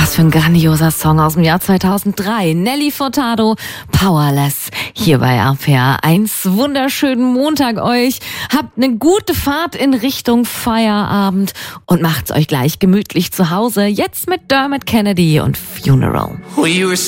Was für ein grandioser Song aus dem Jahr 2003. Nelly Furtado, Powerless, hier bei RPR 1. Wunderschönen Montag euch. Habt eine gute Fahrt in Richtung Feierabend und macht's euch gleich gemütlich zu Hause. Jetzt mit Dermot Kennedy und Funeral.